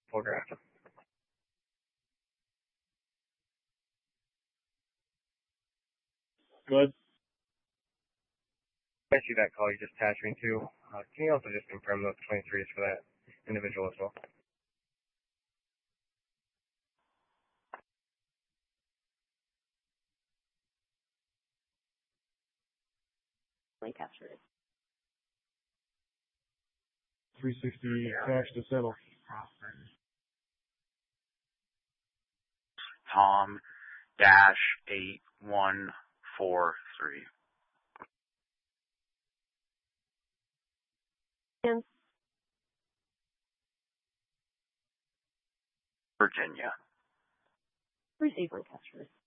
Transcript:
full draft. Good. I see that call you just attached me to. Can you also just confirm those 23s for that individual as well? Captured. 360 cash to settle. Tom dash 8143. And Virginia. receiver captured.